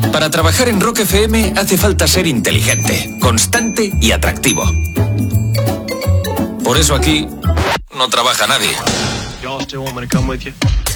Para trabajar en Rock FM hace falta ser inteligente, constante y atractivo. Por eso aquí no trabaja nadie.